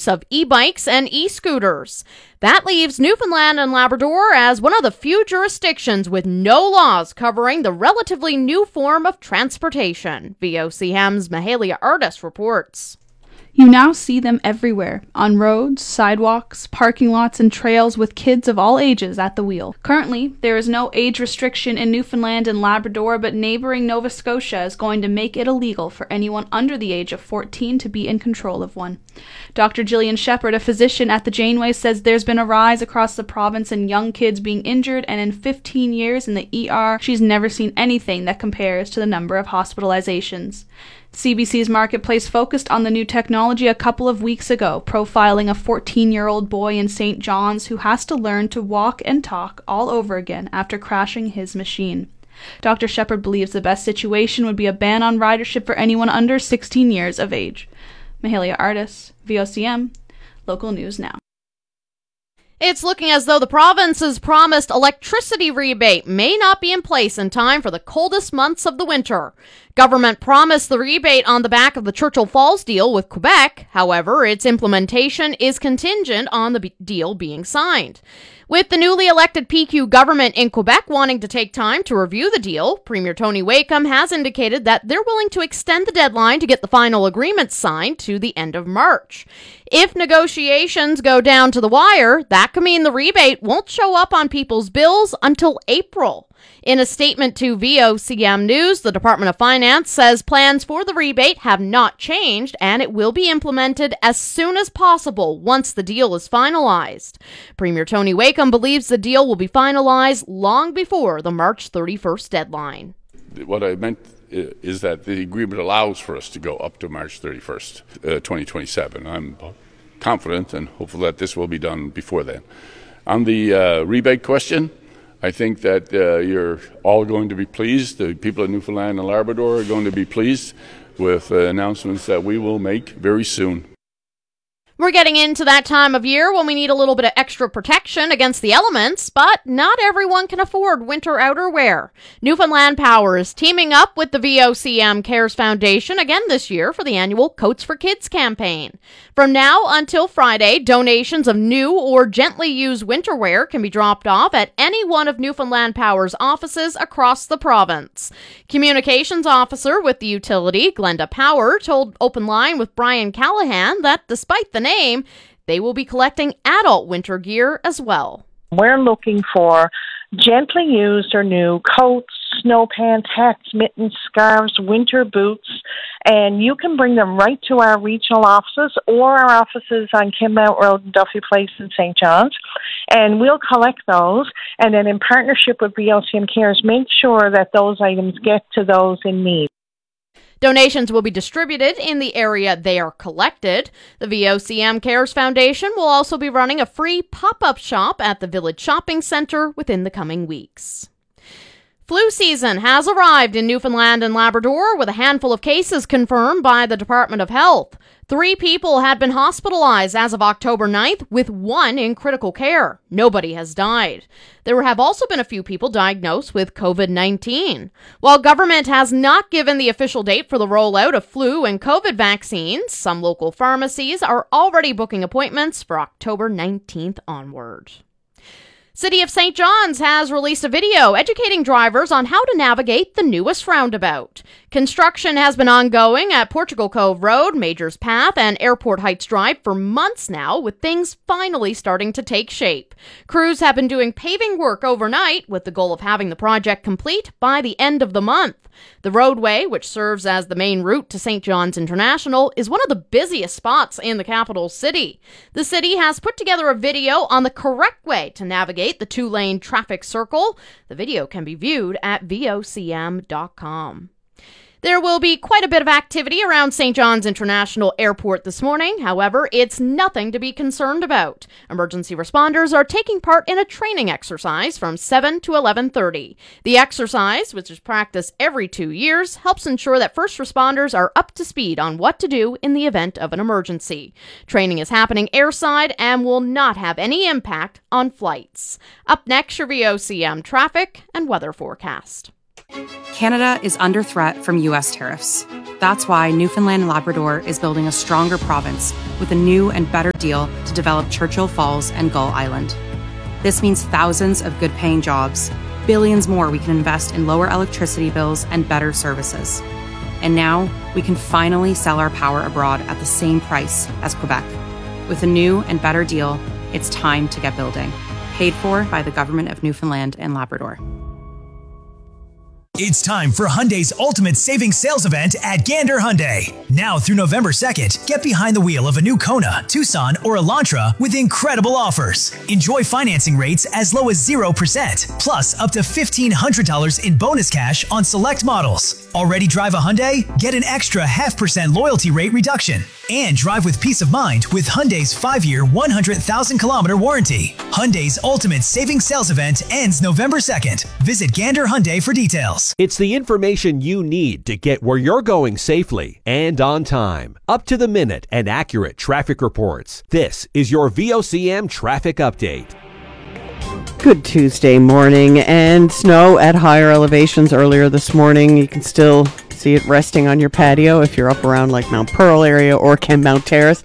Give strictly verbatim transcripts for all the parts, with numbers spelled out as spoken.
use of e-bikes and e-scooters. That leaves Newfoundland and Labrador as one of the few jurisdictions with no laws covering the relatively new form of transportation. V O C M's Mahalia Artis reports. You now see them everywhere, on roads, sidewalks, parking lots, and trails with kids of all ages at the wheel. Currently, there is no age restriction in Newfoundland and Labrador, but neighboring Nova Scotia is going to make it illegal for anyone under the age of fourteen to be in control of one. Doctor Gillian Shepherd, a physician at the Janeway, says there's been a rise across the province in young kids being injured, and in fifteen years in the E R, she's never seen anything that compares to the number of hospitalizations. C B C's Marketplace focused on the new technology a couple of weeks ago, profiling a fourteen-year-old boy in Saint John's who has to learn to walk and talk all over again after crashing his machine. Doctor Shepherd believes the best situation would be a ban on ridership for anyone under sixteen years of age. Mahalia Artis, V O C M, Local News Now. It's looking as though the province's promised electricity rebate may not be in place in time for the coldest months of the winter. Government promised the rebate on the back of the Churchill Falls deal with Quebec. However, its implementation is contingent on the b- deal being signed. With the newly elected P Q government in Quebec wanting to take time to review the deal, Premier Tony Wakeham has indicated that they're willing to extend the deadline to get the final agreement signed to the end of March. If negotiations go down to the wire, that could mean the rebate won't show up on people's bills until April. In a statement to V O C M News, the Department of Finance says plans for the rebate have not changed and it will be implemented as soon as possible once the deal is finalized. Premier Tony Wakeham believes the deal will be finalized long before the March thirty-first deadline. What I meant is that the agreement allows for us to go up to March thirty-first, uh, twenty twenty-seven. I'm confident and hopeful that this will be done before then. On the uh, rebate question, I think that uh, you're all going to be pleased. The people of Newfoundland and Labrador are going to be pleased with uh, announcements that we will make very soon. We're getting into that time of year when we need a little bit of extra protection against the elements, but not everyone can afford winter outerwear. Newfoundland Power is teaming up with the V O C M Cares Foundation again this year for the annual Coats for Kids campaign. From now until Friday, donations of new or gently used winterwear can be dropped off at any one of Newfoundland Power's offices across the province. Communications officer with the utility, Glenda Power, told Open Line with Brian Callahan that despite the name, they will be collecting adult winter gear as well. We're looking for gently used or new coats, snow pants, hats, mittens, scarves, winter boots, and you can bring them right to our regional offices or our offices on Kinmount Road and Duffy Place in Saint John's, and we'll collect those, and then in partnership with V O C M Cares, make sure that those items get to those in need. Donations will be distributed in the area they are collected. The V O C M Cares Foundation will also be running a free pop-up shop at the Village Shopping Centre within the coming weeks. Flu season has arrived in Newfoundland and Labrador with a handful of cases confirmed by the Department of Health. Three people had been hospitalized as of October ninth, with one in critical care. Nobody has died. There have also been a few people diagnosed with covid nineteen. While government has not given the official date for the rollout of flu and COVID vaccines, some local pharmacies are already booking appointments for October nineteenth onward. City of Saint John's has released a video educating drivers on how to navigate the newest roundabout. Construction has been ongoing at Portugal Cove Road, Majors Path, and Airport Heights Drive for months now, with things finally starting to take shape. Crews have been doing paving work overnight with the goal of having the project complete by the end of the month. The roadway, which serves as the main route to Saint John's International, is one of the busiest spots in the capital city. The city has put together a video on the correct way to navigate the two-lane traffic circle. The video can be viewed at V O C M dot com. There will be quite a bit of activity around Saint John's International Airport this morning. However, it's nothing to be concerned about. Emergency responders are taking part in a training exercise from seven to eleven thirty. The exercise, which is practiced every two years, helps ensure that first responders are up to speed on what to do in the event of an emergency. Training is happening airside and will not have any impact on flights. Up next, your V O C M traffic and weather forecast. Canada is under threat from U S tariffs. That's why Newfoundland and Labrador is building a stronger province with a new and better deal to develop Churchill Falls and Gull Island. This means thousands of good-paying jobs, billions more we can invest in lower electricity bills and better services. And now we can finally sell our power abroad at the same price as Quebec. With a new and better deal, it's time to get building. Paid for by the Government of Newfoundland and Labrador. It's time for Hyundai's Ultimate Savings Sales Event at Gander Hyundai. Now through November second, get behind the wheel of a new Kona, Tucson, or Elantra with incredible offers. Enjoy financing rates as low as zero percent, plus up to fifteen hundred dollars in bonus cash on select models. Already drive a Hyundai? Get an extra half percent loyalty rate reduction. And drive with peace of mind with Hyundai's five-year, one hundred thousand kilometer warranty. Hyundai's Ultimate Savings Sales Event ends November second. Visit Gander Hyundai for details. It's the information you need to get where you're going safely and on time. Up to the minute and accurate traffic reports. This is your V O C M Traffic Update. Good Tuesday morning, and snow at higher elevations earlier this morning. You can still see it resting on your patio if you're up around like Mount Pearl area or Kenmount Terrace.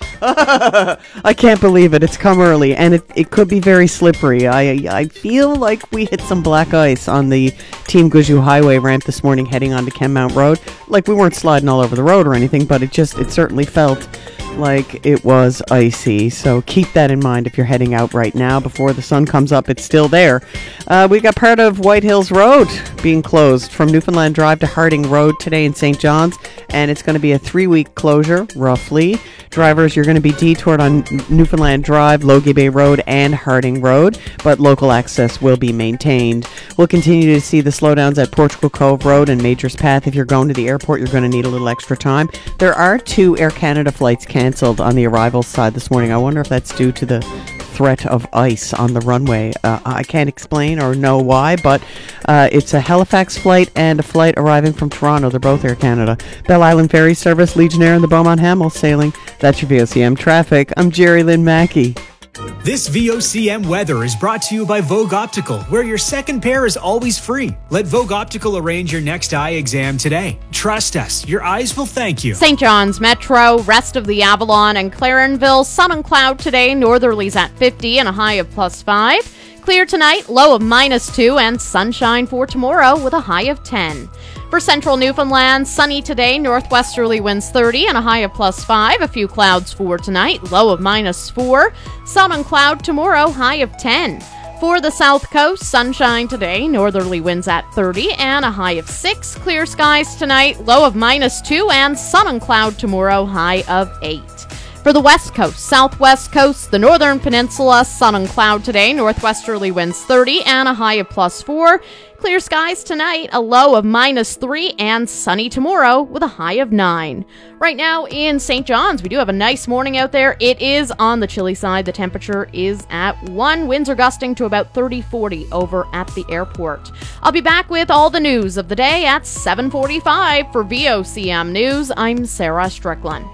I can't believe it. It's come early, and it, it could be very slippery. I I feel like we hit some black ice on the Team Guju Highway ramp this morning heading onto Kenmount Road. Like, we weren't sliding all over the road or anything, but it just, it certainly felt like it was icy. So keep that in mind if you're heading out right now. Before the sun comes up, it's still there. Uh, we got part of White Hills Road being closed from Newfoundland Drive to Harding Road today in Saint John's, and it's going to be a three-week closure, roughly. Drivers, you're going to be detoured on Newfoundland Drive, Logie Bay Road, and Harding Road, but local access will be maintained. We'll continue to see the slowdowns at Portugal Cove Road and Majors Path. If you're going to the airport, you're going to need a little extra time. There are two Air Canada flights canceled on the arrivals side this morning. I wonder if that's due to the threat of ice on the runway. Uh, I can't explain or know why, but uh, it's a Halifax flight and a flight arriving from Toronto. They're both Air Canada. Bell Island Ferry Service, Legionnaire, and the Beaumont Hamel sailing. That's your V O C M traffic. I'm Jerry Lynn Mackey. This V O C M weather is brought to you by Vogue Optical, where your second pair is always free. Let Vogue Optical arrange your next eye exam today. Trust us, your eyes will thank you. Saint John's Metro, rest of the Avalon and Clarenville, sun and cloud today, northerlies at fifty and a high of plus five. Clear tonight, low of minus two, and sunshine for tomorrow with a high of ten. For central Newfoundland, sunny today, northwesterly winds thirty and a high of plus five. A few clouds for tonight, low of minus four. Sun and cloud tomorrow, high of ten. For the south coast, sunshine today, northerly winds at thirty and a high of six. Clear skies tonight, low of minus two, and sun and cloud tomorrow, high of eight. For the west coast, southwest coast, the northern peninsula, sun and cloud today, northwesterly winds thirty and a high of plus four. Clear skies tonight, a low of minus three, and sunny tomorrow with a high of nine. Right now in Saint John's, we do have a nice morning out there. It is on the chilly side. The temperature is at one. Winds are gusting to about thirty forty over at the airport. I'll be back with all the news of the day at seven forty-five. For V O C M News, I'm Sarah Strickland.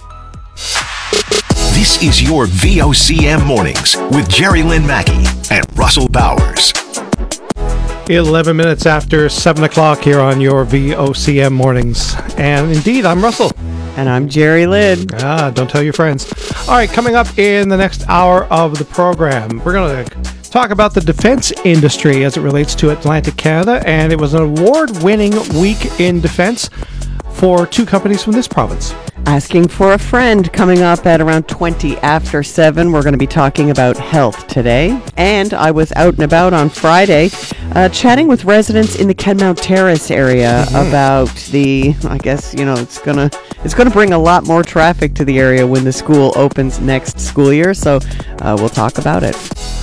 This is your V O C M Mornings with Jerry Lynn Mackey and Russell Bowers. eleven minutes after seven o'clock here on your V O C M Mornings. And indeed, I'm Russell. And I'm Jerry Lynn. Ah, don't tell your friends. All right, coming up in the next hour of the program, we're going to talk about the defense industry as it relates to Atlantic Canada. And it was an award-winning week in defense for two companies from this province. Asking for a friend coming up at around twenty after seven. We're going to be talking about health today. And I was out and about on Friday uh, chatting with residents in the Kenmount Terrace area mm-hmm. about the, I guess, you know, it's going to it's going to bring a lot more traffic to the area when the school opens next school year. So uh, we'll talk about it.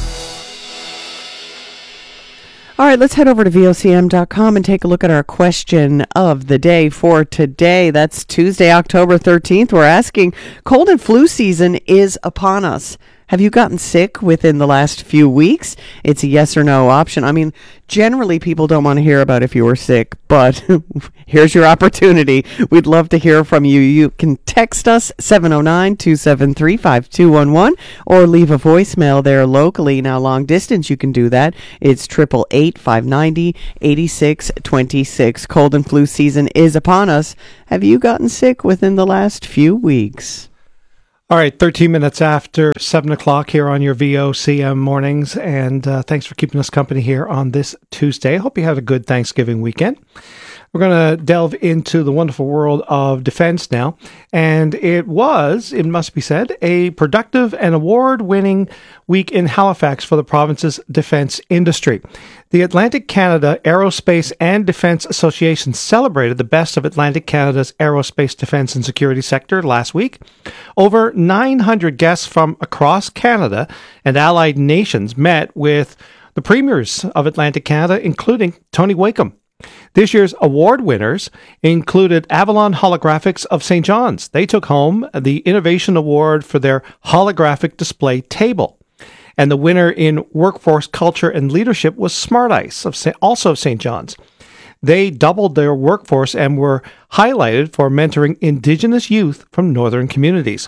All right, let's head over to V O C M dot com and take a look at our question of the day for today. That's Tuesday, October thirteenth. We're asking, cold and flu season is upon us. Have you gotten sick within the last few weeks? It's a yes or no option. I mean, generally people don't want to hear about if you were sick, but here's your opportunity. We'd love to hear from you. You can text us seven oh nine, two seven three, five two one one or leave a voicemail there locally. Now, long distance, you can do that. It's eight eight eight, five nine zero, eight six two six. Cold and flu season is upon us. Have you gotten sick within the last few weeks? All right, thirteen minutes after seven o'clock here on your V O C M mornings, and uh, thanks for keeping us company here on this Tuesday. I hope you had a good Thanksgiving weekend. We're going to delve into the wonderful world of defense now, and it was, it must be said, a productive and award-winning week in Halifax for the province's defense industry. The Atlantic Canada Aerospace and Defense Association celebrated the best of Atlantic Canada's aerospace, defense, and security sector last week. Over nine hundred guests from across Canada and allied nations met with the premiers of Atlantic Canada, including Tony Wakeham. This year's award winners included Avalon Holographics of Saint John's. They took home the Innovation Award for their holographic display table. And the winner in Workforce Culture and Leadership was Smart Ice, of Sa- also of Saint John's. They doubled their workforce and were highlighted for mentoring Indigenous youth from northern communities.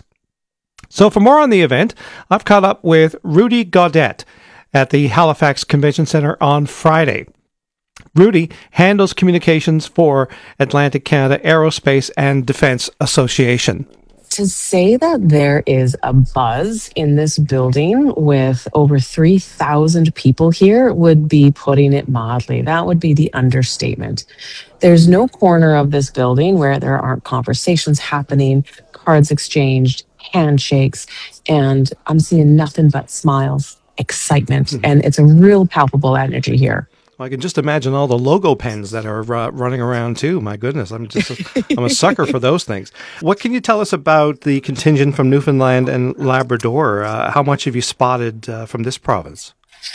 So for more on the event, I've caught up with Rudy Gaudette at the Halifax Convention Centre on Friday. Rudy handles communications for Atlantic Canada Aerospace and Defense Association. To say that there is a buzz in this building with over three thousand people here would be putting it mildly. That would be the understatement. There's no corner of this building where there aren't conversations happening, cards exchanged, handshakes, and I'm seeing nothing but smiles, excitement, mm-hmm. and it's a real palpable energy here. Well, I can just imagine all the logo pens that are uh, running around too. My goodness, I'm just a, I'm a sucker for those things. What can you tell us about the contingent from Newfoundland and Labrador? Uh, how much have you spotted uh, from this province?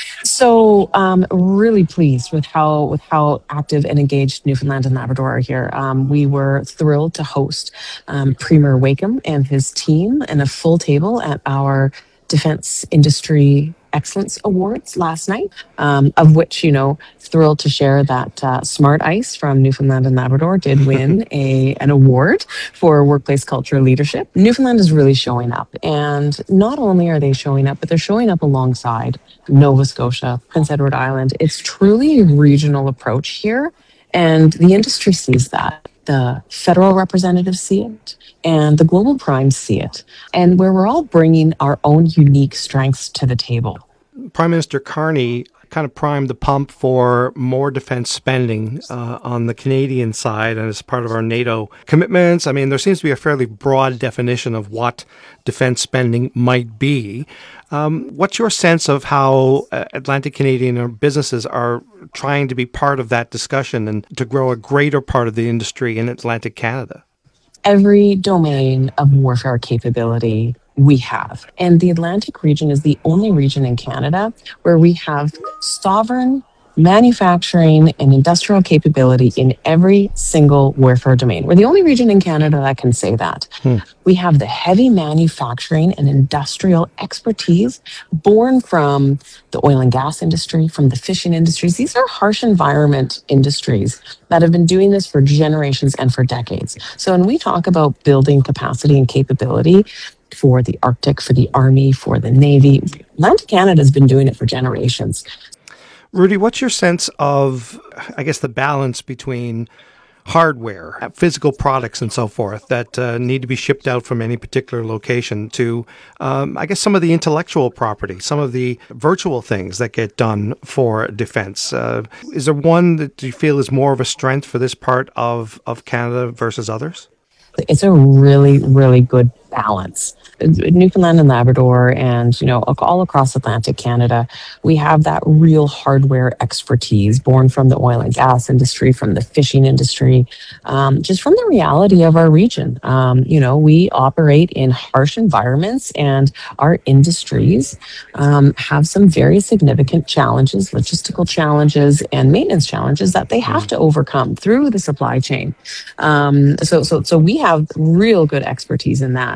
So, um, really pleased with how with how active and engaged Newfoundland and Labrador are here. Um, we were thrilled to host um, Premier Wakeham and his team and a full table at our Defense Industry Excellence Awards last night, um, of which, you know, thrilled to share that uh, Smart Ice from Newfoundland and Labrador did win a an award for workplace culture leadership. Newfoundland is really showing up, and not only are they showing up, but they're showing up alongside Nova Scotia, Prince Edward Island. It's truly a regional approach here, and the industry sees that. The federal representatives see it, and the global primes see it, and where we're all bringing our own unique strengths to the table. Prime Minister Carney kind of primed the pump for more defense spending uh, on the Canadian side and as part of our NATO commitments. I mean, there seems to be a fairly broad definition of what defense spending might be. Um, what's your sense of how uh, Atlantic Canadian businesses are trying to be part of that discussion and to grow a greater part of the industry in Atlantic Canada? Every domain of warfare capability we have. And the Atlantic region is the only region in Canada where we have sovereign manufacturing and industrial capability in every single warfare domain. We're the only region in Canada that can say that. Hmm. We have the heavy manufacturing and industrial expertise born from the oil and gas industry, from the fishing industries. These are harsh environment industries that have been doing this for generations and for decades. So when we talk about building capacity and capability for the Arctic, for the Army, for the Navy, Atlantic Canada has been doing it for generations. Rudy, what's your sense of, I guess, the balance between hardware, physical products and so forth that uh, need to be shipped out from any particular location to, um, I guess, some of the intellectual property, some of the virtual things that get done for defense? Uh, is there one that you feel is more of a strength for this part of, of Canada versus others? It's a really, really good balance. Newfoundland and Labrador and, you know, all across Atlantic Canada, we have that real hardware expertise born from the oil and gas industry, from the fishing industry, um, just from the reality of our region. Um, you know, we operate in harsh environments and our industries um, have some very significant challenges, logistical challenges and maintenance challenges that they have to overcome through the supply chain. Um, so, so, so we have real good expertise in that.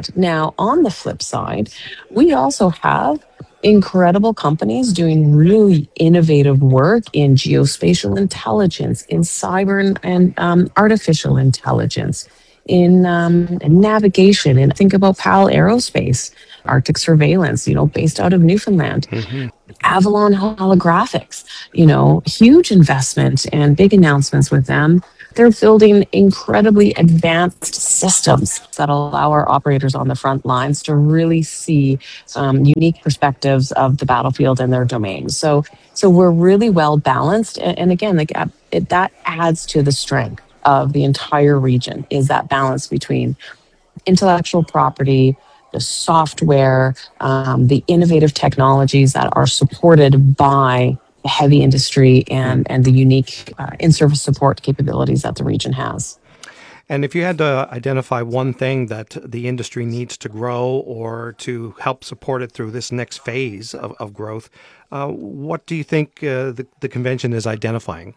that. Now, on the flip side, we also have incredible companies doing really innovative work in geospatial intelligence, in cyber and, and um, artificial intelligence, in um, navigation. And think about PAL Aerospace, Arctic Surveillance, you know, based out of Newfoundland. Mm-hmm. Avalon Holographics, you know, huge investment and big announcements with them. They're building incredibly advanced systems that allow our operators on the front lines to really see um, unique perspectives of the battlefield and their domains. So, so we're really well balanced. And, and again, like it, that adds to the strength of the entire region, is that balance between intellectual property, the software, um, the innovative technologies that are supported by the heavy industry and, and the unique uh, in-service support capabilities that the region has. And if you had to identify one thing that the industry needs to grow or to help support it through this next phase of, of growth, uh, what do you think uh, the, the convention is identifying?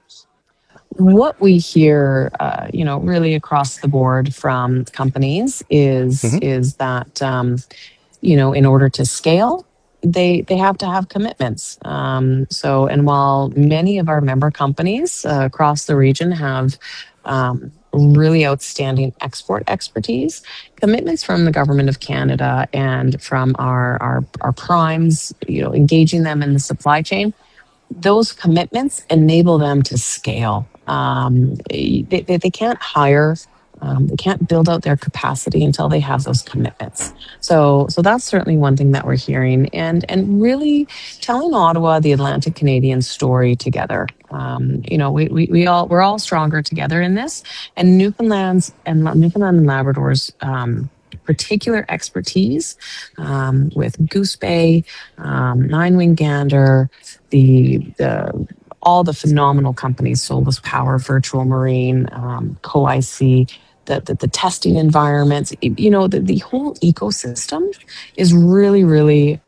What we hear, uh, you know, really across the board from companies is mm-hmm. is that, um, you know, in order to scale, they they have to have commitments. Um, so, and while many of our member companies uh, across the region have um, really outstanding export expertise, commitments from the Government of Canada and from our our, our primes, you know, engaging them in the supply chain, those commitments enable them to scale. Um, they, they, they can't hire, um, they can't build out their capacity until they have those commitments. So, so that's certainly one thing that we're hearing, and and really telling Ottawa the Atlantic Canadian story together. Um, you know, we, we we all we're all stronger together in this, and Newfoundland's and Newfoundland and Labrador's um, particular expertise um, with Goose Bay, um, Nine Wing Gander, the the. all the phenomenal companies, Solus Power, Virtual Marine, um, Co I C, the, the, the testing environments, you know, the, the whole ecosystem is really, really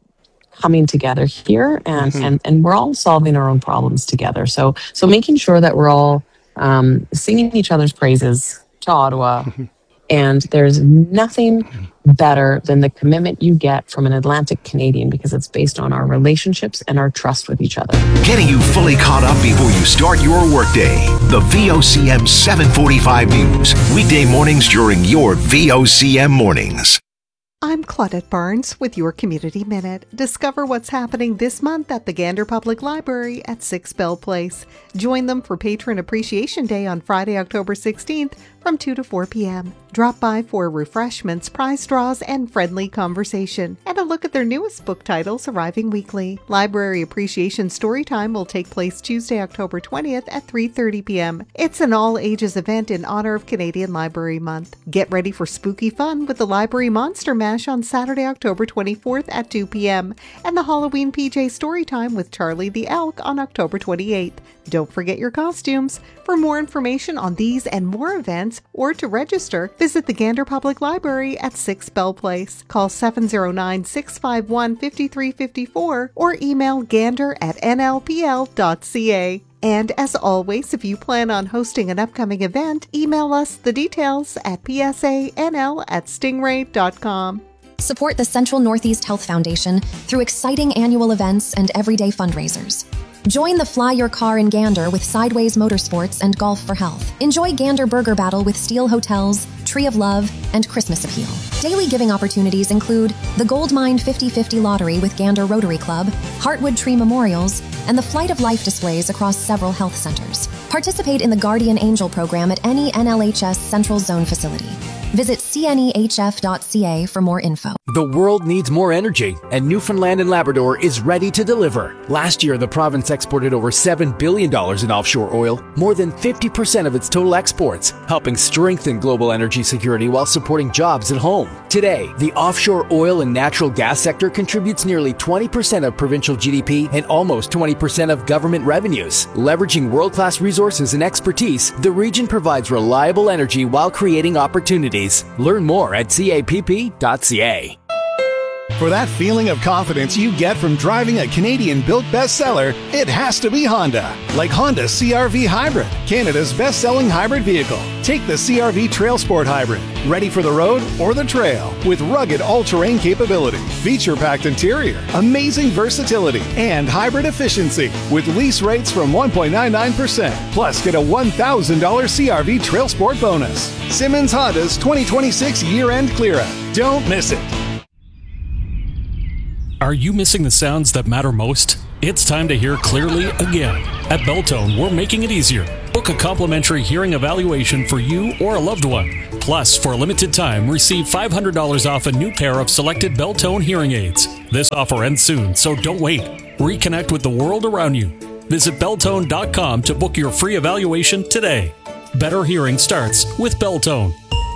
coming together here, and, mm-hmm. and, and we're all solving our own problems together. So, so making sure that we're all um, singing each other's praises to Ottawa. Mm-hmm. And there's nothing better than the commitment you get from an Atlantic Canadian, because it's based on our relationships and our trust with each other. Getting you fully caught up before you start your workday. The V O C M seven forty-five News. Weekday mornings during your V O C M mornings. I'm Claudette Barnes with your Community Minute. Discover what's happening this month at the Gander Public Library at six Bell Place. Join them for Patron Appreciation Day on Friday, October sixteenth from two to four p.m. Drop by for refreshments, prize draws, and friendly conversation, and a look at their newest book titles arriving weekly. Library Appreciation Storytime will take place Tuesday, October twentieth at three thirty p.m. It's an all-ages event in honor of Canadian Library Month. Get ready for spooky fun with the Library Monster Mash on Saturday, October twenty-fourth at two p.m. and the Halloween P J Storytime with Charlie the Elk on October twenty-eighth. Don't forget your costumes. For more information on these and more events, or to register, visit the Gander Public Library at six Bell Place. Call seven oh nine, six five one, five three five four or email gander at n l p l dot c a. And as always, if you plan on hosting an upcoming event, email us the details at p s a n l at stingray dot com. Support the Central Northeast Health Foundation through exciting annual events and everyday fundraisers. Join the Fly Your Car in Gander with Sideways Motorsports and Golf for Health. Enjoy Gander Burger Battle with Steel Hotels, Tree of Love, and Christmas Appeal. Daily giving opportunities include the Gold Mine fifty fifty Lottery with Gander Rotary Club, Heartwood Tree Memorials, and the Flight of Life displays across several health centers. Participate in the Guardian Angel program at any N L H S Central Zone facility. Visit c n e h f dot c a for more info. The world needs more energy, and Newfoundland and Labrador is ready to deliver. Last year, the province exported over seven billion dollars in offshore oil, more than fifty percent of its total exports, helping strengthen global energy security while supporting jobs at home. Today, the offshore oil and natural gas sector contributes nearly twenty percent of provincial G D P and almost twenty percent of government revenues. Leveraging world-class resources and expertise, the region provides reliable energy while creating opportunities. Learn more at c a p p dot c a. For that feeling of confidence you get from driving a Canadian-built bestseller, it has to be Honda. Like Honda C R V Hybrid, Canada's best-selling hybrid vehicle. Take the C R V Trail Sport Hybrid, ready for the road or the trail, with rugged all-terrain capability, feature-packed interior, amazing versatility, and hybrid efficiency, with lease rates from one point nine nine percent. Plus, get a one thousand dollars C R V Trail Sport bonus. Simmons Honda's twenty twenty-six year-end clear-out. Don't miss it. Are you missing the sounds that matter most? It's time to hear clearly again. At Beltone, we're making it easier. Book a complimentary hearing evaluation for you or a loved one. Plus, for a limited time, receive five hundred dollars off a new pair of selected Beltone hearing aids. This offer ends soon, so don't wait. Reconnect with the world around you. Visit Beltone dot com to book your free evaluation today. Better hearing starts with Beltone.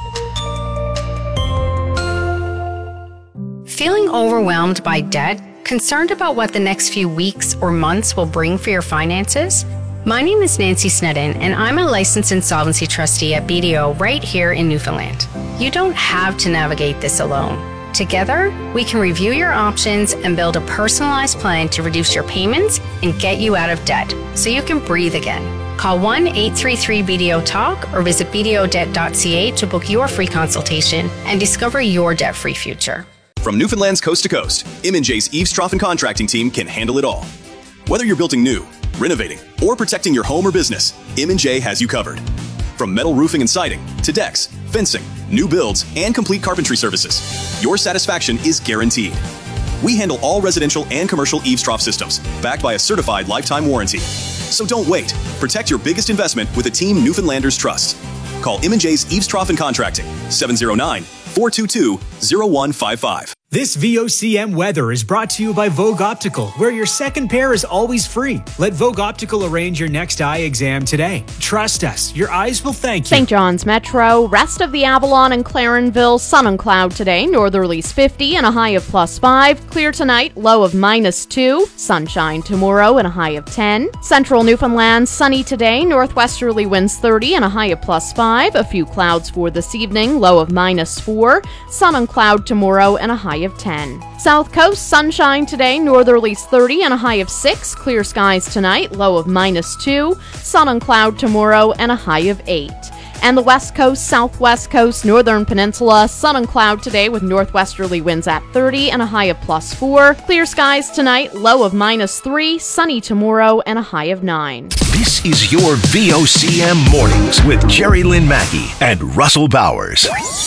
Feeling overwhelmed by debt? Concerned about what the next few weeks or months will bring for your finances? My name is Nancy Snedden, and I'm a licensed insolvency trustee at B D O right here in Newfoundland. You don't have to navigate this alone. Together, we can review your options and build a personalized plan to reduce your payments and get you out of debt so you can breathe again. Call one eight three three B D O talk or visit b d o debt dot c a to book your free consultation and discover your debt-free future. From Newfoundland's coast to coast, M and J's Eaves Trough and Contracting team can handle it all. Whether you're building new, renovating, or protecting your home or business, M and J has you covered. From metal roofing and siding to decks, fencing, new builds, and complete carpentry services, your satisfaction is guaranteed. We handle all residential and commercial eaves trough systems, backed by a certified lifetime warranty. So don't wait. Protect your biggest investment with a team Newfoundlanders trust. Call M and J's Eaves Trough and Contracting, seven oh nine, four two two, oh one five five. This V O C M weather is brought to you by Vogue Optical, where your second pair is always free. Let Vogue Optical arrange your next eye exam today. Trust us, your eyes will thank you. Saint John's Metro, rest of the Avalon and Clarenville, sun and cloud today, northerlies fifty and a high of plus five. Clear tonight, low of minus two. Sunshine tomorrow and a high of ten. Central Newfoundland, sunny today, northwesterly winds thirty and a high of plus five. A few clouds for this evening, low of minus four. Sun and cloud tomorrow and a high of ten. South Coast, sunshine today, northerlies thirty and a high of six. Clear skies tonight, low of minus two. Sun and cloud tomorrow and a high of eight. And the West Coast, Southwest Coast, Northern Peninsula, sun and cloud today with northwesterly winds at thirty and a high of plus four. Clear skies tonight, low of minus three. Sunny tomorrow and a high of nine. This is your V O C M Mornings with Jerry Lynn Mackey and Russell Bowers.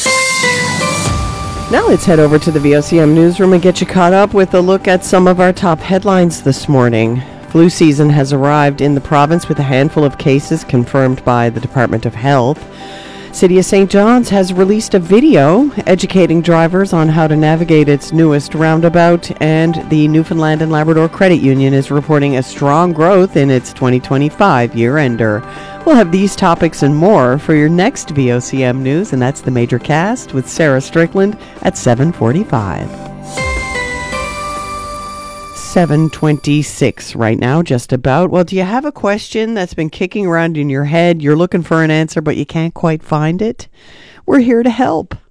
Now let's head over to the V O C M newsroom and get you caught up with a look at some of our top headlines this morning. Flu season has arrived in the province with a handful of cases confirmed by the Department of Health. City of Saint John's has released a video educating drivers on how to navigate its newest roundabout, and the Newfoundland and Labrador Credit Union is reporting a strong growth in its twenty twenty-five year-ender. We'll have these topics and more for your next V O C M News, and that's the Major Cast with Sarah Strickland at seven forty-five. seven twenty-six right now, just about. Well, do you have a question that's been kicking around in your head? You're looking for an answer, but you can't quite find it? We're here to help.